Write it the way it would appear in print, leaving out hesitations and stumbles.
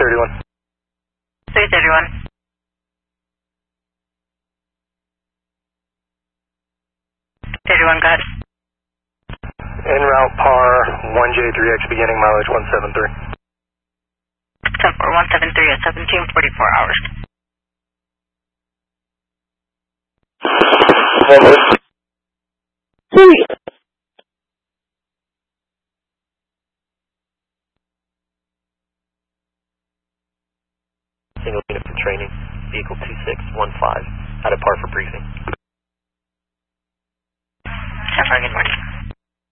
331. 331. Go ahead. En route par 1J3X beginning mileage 173. 173 at 1744 hours. Single unit for training, vehicle 2615, out of par for briefing. Good morning.